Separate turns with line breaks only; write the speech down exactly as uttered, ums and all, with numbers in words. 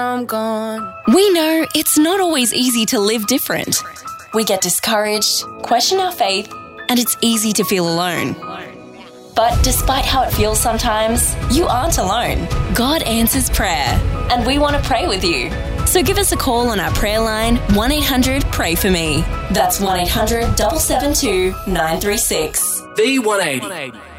I'm gone.
We know it's not always easy to live different.
We get discouraged, question our faith,
and it's easy to feel alone.
But despite how it feels sometimes, you aren't alone.
God answers prayer.
And we want to pray with you.
So give us a call on our prayer line, one eight hundred pray for me.
That's one eight hundred seven seven two nine three six.
V one eighty.